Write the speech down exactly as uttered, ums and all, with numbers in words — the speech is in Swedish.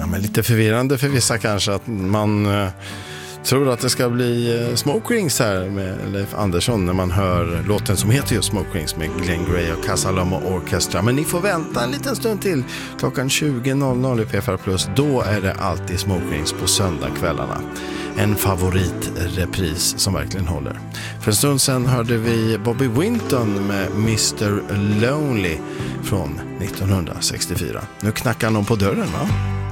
men lite förvirrande för vissa kanske att man eh, tror att det ska bli eh, Smoke Rings här med Leif Andersson när man hör låten som heter just Smoke Rings med Glenn Gray och Casa Loma Orchestra. Men ni får vänta en liten stund till klockan tjugo noll noll i P F R Plus. Då är det alltid Smoke Rings på söndagskvällarna. En favoritrepris som verkligen håller. För en stund sedan hörde vi Bobby Winton med mister Lonely från nittonhundrasextiofyra. Nu knackar någon på dörren, va?